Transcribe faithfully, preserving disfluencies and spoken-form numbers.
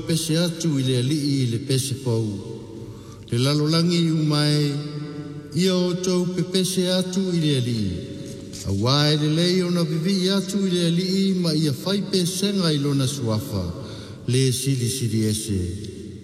pese atu i le alii le pese pou. Le lalolangi umai, ia o tau pe pese atu i le alii. A wae le lei o na vivi atu i le alii ma ia fai pesenga i lona suafa, le sili sili ese.